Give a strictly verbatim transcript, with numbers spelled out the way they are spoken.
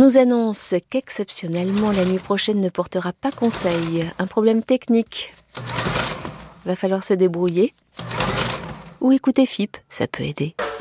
nous annonce qu'exceptionnellement la nuit prochaine ne portera pas conseil. Un problème technique. Va falloir se débrouiller. Ou écouter F I P, ça peut aider.